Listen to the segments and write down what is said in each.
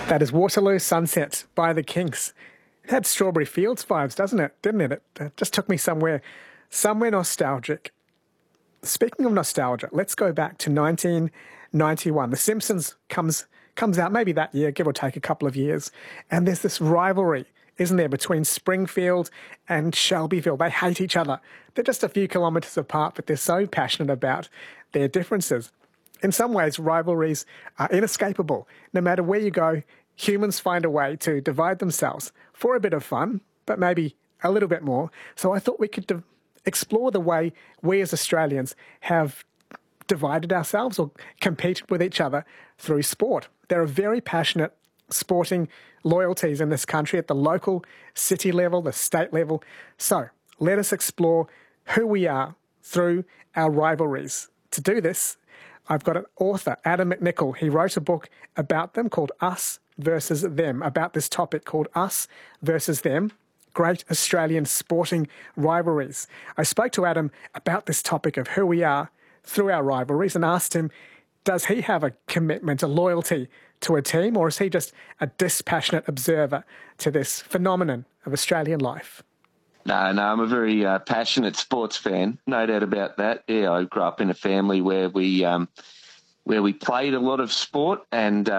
That is Waterloo Sunset by the Kinks. It had Strawberry Fields vibes, doesn't it? Didn't it? It just took me somewhere nostalgic. Speaking of nostalgia, let's go back to 1991. The Simpsons comes out maybe that year, give or take a couple of years, and there's this rivalry, isn't there, between Springfield and Shelbyville. They hate each other. They're just a few kilometres apart, but they're so passionate about their differences. In some ways, rivalries are inescapable. No matter where you go, humans find a way to divide themselves for a bit of fun, but maybe a little bit more. So I thought we could explore the way we as Australians have divided ourselves or competed with each other through sport. There are very passionate sporting loyalties in this country at the local, city level, the state level. So let us explore who we are through our rivalries. To do this, I've got an author, Adam McNichol. He wrote a book about them called Us versus Them, about this topic called Us versus Them, Great Australian Sporting Rivalries. I spoke to Adam about this topic of who we are through our rivalries and asked him, does he have a commitment, a loyalty to a team, or is he just a dispassionate observer to this phenomenon of Australian life? No, I'm a very passionate sports fan, no doubt about that. Yeah, I grew up in a family where we played a lot of sport and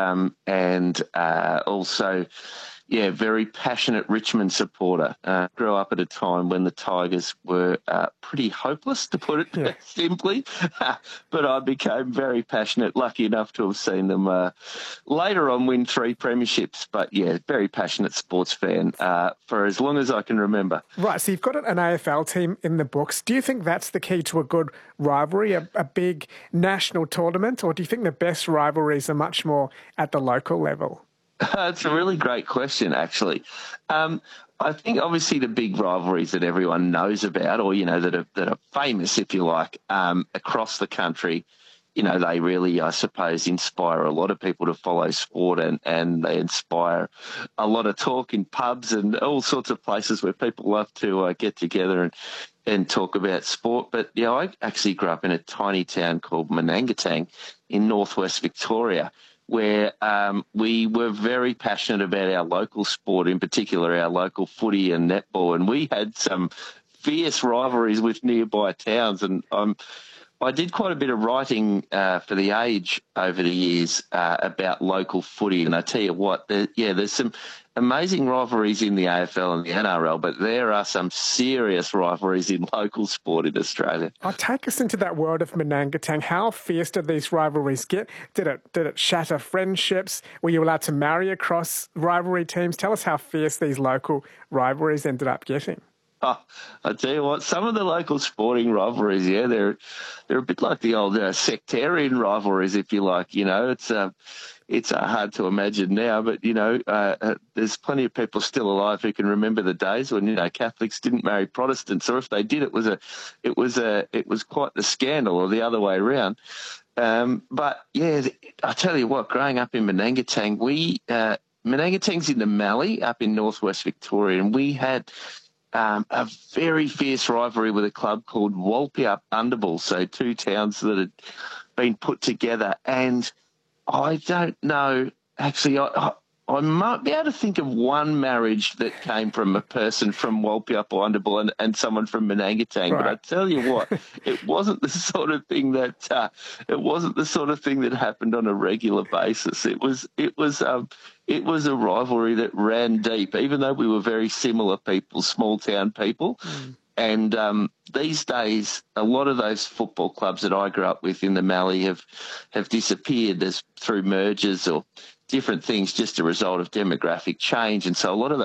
also, very passionate Richmond supporter. Grew up at a time when the Tigers were pretty hopeless, to put it simply. But I became very passionate, lucky enough to have seen them later on win 3 premierships. But, very passionate sports fan for as long as I can remember. Right, so you've got an AFL team in the books. Do you think that's the key to a good rivalry, a big national tournament, or do you think the best rivalries are much more at the local level? It's a really great question, actually. I think obviously the big rivalries that everyone knows about, or that are famous, if you like, across the country, they really, I suppose, inspire a lot of people to follow sport, and they inspire a lot of talk in pubs and all sorts of places where people love to get together and talk about sport. But I actually grew up in a tiny town called Manangatang in northwest Victoria, where we were very passionate about our local sport, in particular our local footy and netball, and we had some fierce rivalries with nearby towns. And I did quite a bit of writing for The Age over the years about local footy, and I tell you what, there's some amazing rivalries in the AFL and the NRL, but there are some serious rivalries in local sport in Australia. Take us into that world of Manangatang. How fierce did these rivalries get? Did it shatter friendships? Were you allowed to marry across rivalry teams? Tell us how fierce these local rivalries ended up getting. Oh, I tell you what, some of the local sporting rivalries, they're a bit like the old sectarian rivalries, if you like. It's hard to imagine now, but there's plenty of people still alive who can remember the days when Catholics didn't marry Protestants, or if they did, it was quite the scandal, or the other way around. But I tell you what, growing up in Manangatang, Manangatang's in the Mallee up in northwest Victoria, and we had a very fierce rivalry with a club called Walpiup Underbull, so 2 towns that had been put together. And I don't know, actually, I might be able to think of one marriage that came from a person from Walpiup or Underbull and someone from Manangatang. Right. But I tell you what, it wasn't the sort of thing that happened on a regular basis. It was a rivalry that ran deep, even though we were very similar people, small town people. And these days, a lot of those football clubs that I grew up with in the Mallee have disappeared through mergers or different things, just a result of demographic change. And so a lot of those